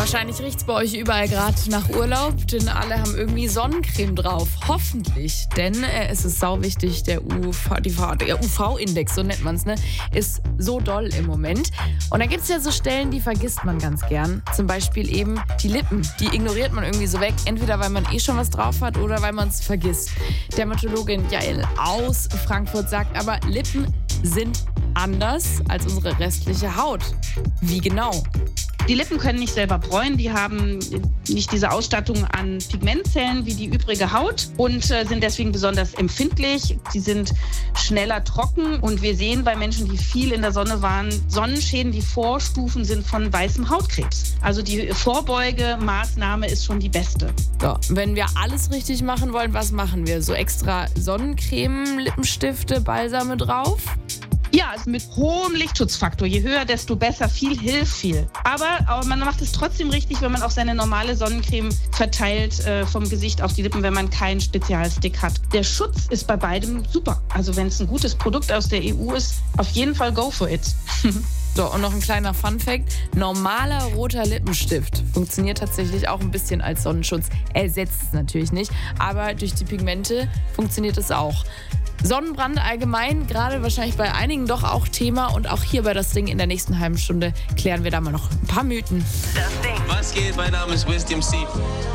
Wahrscheinlich riecht es bei euch überall gerade nach Urlaub, denn alle haben irgendwie Sonnencreme drauf. Hoffentlich, denn es ist sauwichtig, der UV-Index, so nennt man es, ne, ist so doll im Moment. Und da gibt es ja so Stellen, die vergisst man ganz gern. Zum Beispiel eben die Lippen. Die ignoriert man irgendwie so weg, entweder weil man schon was drauf hat oder weil man es vergisst. Dermatologin Jael aus Frankfurt sagt aber, Lippen sind anders als unsere restliche Haut. Wie genau? Die Lippen können nicht selber bräunen, die haben nicht diese Ausstattung an Pigmentzellen wie die übrige Haut und sind deswegen besonders empfindlich. Sie sind schneller trocken und wir sehen bei Menschen, die viel in der Sonne waren, Sonnenschäden, die Vorstufen sind von weißem Hautkrebs. Also die Vorbeugemaßnahme ist schon die beste. So, wenn wir alles richtig machen wollen, was machen wir? So extra Sonnencreme, Lippenstifte, Balsame drauf? Ja, also mit hohem Lichtschutzfaktor. Je höher, desto besser. Viel hilft viel. Aber man macht es trotzdem richtig, wenn man auch seine normale Sonnencreme verteilt vom Gesicht auf die Lippen, wenn man keinen Spezialstick hat. Der Schutz ist bei beidem super. Also wenn es ein gutes Produkt aus der EU ist, auf jeden Fall go for it. So, und noch ein kleiner Funfact. Normaler roter Lippenstift funktioniert tatsächlich auch ein bisschen als Sonnenschutz. Ersetzt es natürlich nicht, aber durch die Pigmente funktioniert es auch. Sonnenbrand allgemein, gerade wahrscheinlich bei einigen doch auch Thema. Und auch hier bei Das Ding in der nächsten halben Stunde klären wir da mal noch ein paar Mythen. Was geht? Mein Name ist Wisdom C.